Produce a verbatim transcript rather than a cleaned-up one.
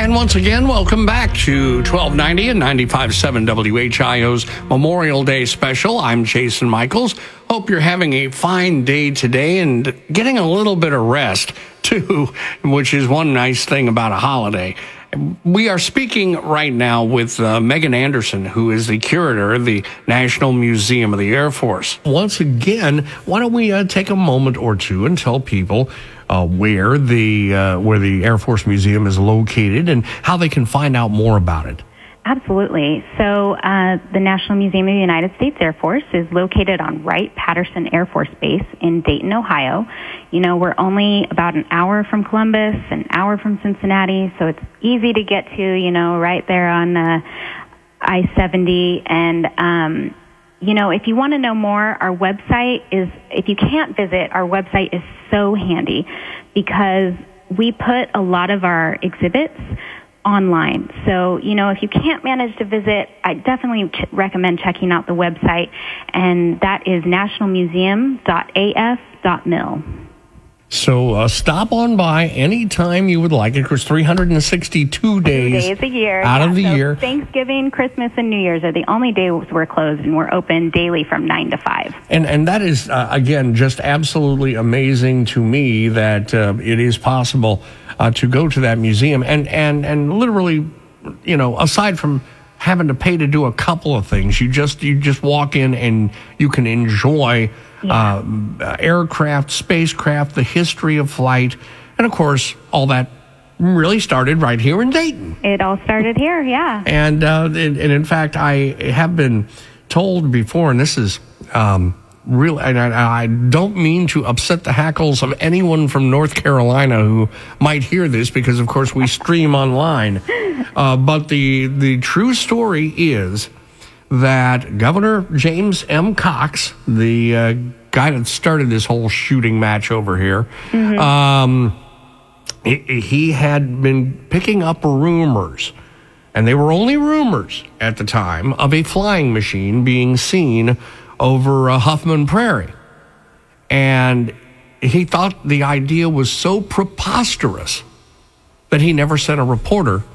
And once again, welcome back to twelve ninety and ninety-five point seven W H I O's Memorial Day special. I'm Jason Michaels. Hope you're having a fine day today and getting a little bit of rest, too, which is one nice thing about a holiday. We are speaking right now with uh, Megan Anderson, who is the curator of the National Museum of the Air Force. Once again, why don't we uh, take a moment or two and tell people uh, where the uh, where the Air Force Museum is located and how they can find out more about it. Absolutely. So uh, the National Museum of the United States Air Force is located on Wright-Patterson Air Force Base in Dayton, Ohio. You know, we're only about an hour from Columbus, an hour from Cincinnati, so it's easy to get to, you know, right there on uh, I seventy. And, um, you know, if you want to know more, our website is, if you can't visit, our website is so handy because we put a lot of our exhibits online. So, you know, if you can't manage to visit, I definitely ch- recommend checking out the website, and that is national museum dot a f dot mil. So uh, stop on by anytime you would like. Of course, three hundred sixty-two days, days a year out yeah, of the so year. Thanksgiving, Christmas, and New Year's are the only days we're closed, and we're open daily from nine to five. And and that is, uh, again, just absolutely amazing to me that uh, it is possible uh, to go to that museum and, and, and literally, you know, aside from having to pay to do a couple of things, you just you just walk in and you can enjoy yeah. uh, aircraft, spacecraft, the history of flight, and of course, all that really started right here in Dayton. It all started here, yeah. And uh, and, and in fact, I have been told before, and this is um, real, and I, I don't mean to upset the hackles of anyone from North Carolina who might hear this, because of course we stream online. Uh, but the the true story is that Governor James M. Cox, the uh, guy that started this whole shooting match over here, mm-hmm. um, he, he had been picking up rumors, and they were only rumors at the time, of a flying machine being seen over uh, Huffman Prairie. And he thought the idea was so preposterous that he never sent a reporter